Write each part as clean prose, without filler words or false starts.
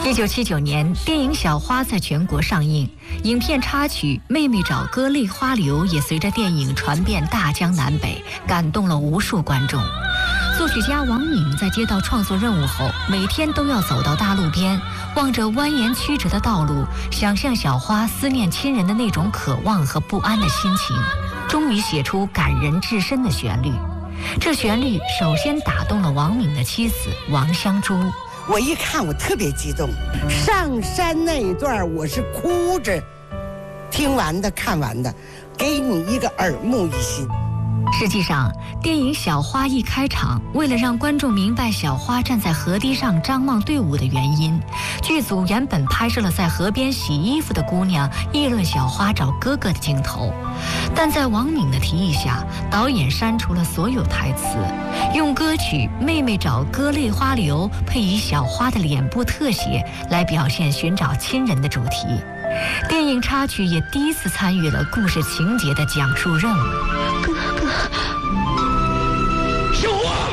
1979年，电影《小花》在全国上映，影片插曲《妹妹找哥泪花流》也随着电影传遍大江南北，感动了无数观众。作曲家王敏在接到创作任务后，每天都要走到大路边，望着蜿蜒曲折的道路，想象小花思念亲人的那种渴望和不安的心情，终于写出感人至深的旋律。这旋律首先打动了王敏的妻子王香珠。 我一看我特别激动，上山那一段我是哭着听完的看完的，给你一个耳目一新。 实际上，电影《小花》一开场，为了让观众明白小花站在河堤上张望队伍的原因，剧组原本拍摄了在河边洗衣服的姑娘议论小花找哥哥的镜头，但在王敏的提议下，导演删除了所有台词，用歌曲《妹妹找哥泪花流》配以小花的脸部特写来表现寻找亲人的主题。电影插曲也第一次参与了故事情节的讲述任务。 哥哥，小花，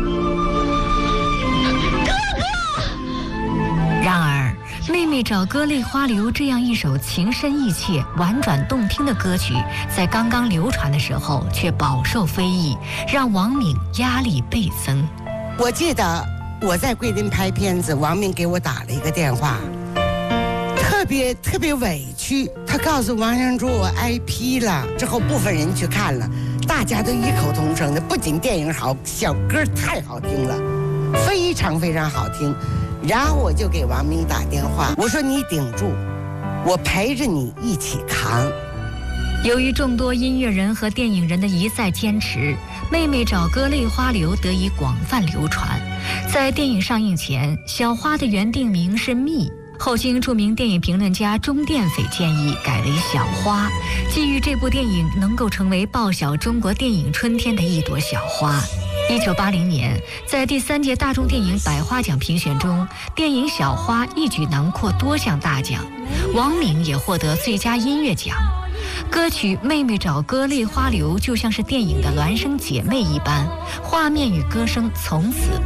哥哥。 然而，《妹妹找哥泪花流》这样一首情深意切、婉转动听的歌曲，在刚刚流传的时候却饱受非议，让王敏压力倍增。 我记得我在桂林拍片子，王敏给我打了一个电话，特别委屈，他告诉王香珠我挨批了。之后部分人去看了，大家都异口同声的，不仅电影好，小歌太好听了，非常非常好听。然后我就给王敏打电话，我说你顶住，我陪着你一起扛。 由于众多音乐人和电影人的一再坚持，《妹妹找哥泪花流》得以广泛流传。在电影上映前，小花的原定名是蜜，后经著名电影评论家钟殿斐建议改为小花，基于这部电影能够成为报晓中国电影春天的一朵小花。1980年，在第3届大众电影百花奖评选中，电影《小花》一举囊括多项大奖，王敏也获得最佳音乐奖。歌曲《妹妹找哥泪花流》就像是电影的孪生姐妹一般，画面与歌声从此